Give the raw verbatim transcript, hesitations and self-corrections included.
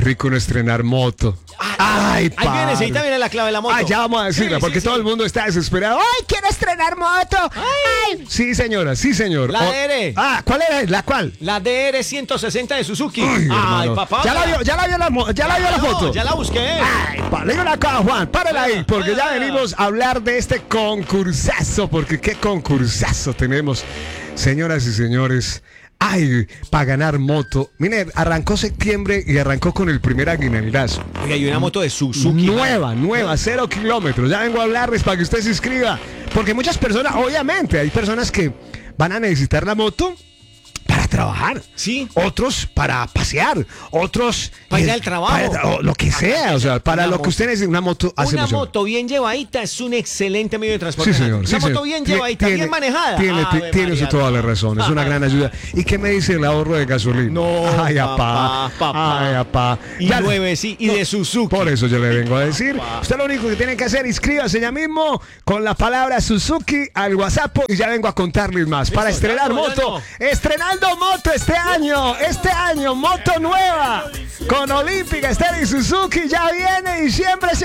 rico no estrenar moto. Ay, Ahí viene, ahí viene la clave de la moto. Ah, ya vamos a decirla, Sí, porque sí, todo sí. el mundo está desesperado. ¡Ay, quiero estrenar moto! ¡Ay! Sí, señora, sí, señor. La O- D R. Ah, ¿cuál era? ¿La cuál? La D R ciento sesenta de Suzuki. Ay, Ay, hermano. papá. ¿Ya la vio, ya la vio la, mo- ya la, vio la No, foto? Ya la busqué. Ay, pa, le digo una cosa, Juan, párala ahí, porque ya venimos a hablar de este concursazo, porque qué concursazo tenemos, señoras y señores. Ay, para ganar moto. Mire, arrancó septiembre y arrancó con el primer aguinaldazo. Oiga, hay una moto de Suzuki. Nueva, nueva, cero kilómetros. Ya vengo a hablarles para que usted se inscriba. Porque muchas personas, obviamente, hay personas que van a necesitar la moto para trabajar. Sí. Otros para pasear. Otros Para ir eh, al trabajo. para- o lo que sea. O sea, para Una lo que moto. usted necesite. Una moto hace Una emoción. moto bien llevadita es un excelente medio de transporte. Sí, señor. Una sí, moto señor. bien Tie- llevadita, tiene- bien manejada. Tiene, ti- Ave tiene usted María. toda la razón. Es una gran ayuda. ¿Y qué me dice el ahorro de gasolina? No, Ay, papá, apá. papá. Ay, apá. Y Ya- nueve, sí, y de Suzuki. Por eso yo le vengo a decir. Papá. Usted lo único que tiene que hacer, inscríbase ya mismo con la palabra Suzuki al WhatsApp y ya vengo a contarles más. Para Listo, estrenar ya no, ya moto. Estrenando moto este año. Este año, moto nueva. Con Olímpica, Estéreo y Suzuki ya viene y siempre se